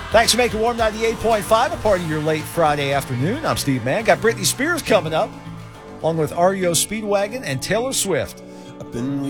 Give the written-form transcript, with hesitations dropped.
Thanks for making Warm 98.5 a part of your late Friday afternoon. I'm Steve Mann. Got Britney Spears coming up, along with REO Speedwagon and Taylor Swift.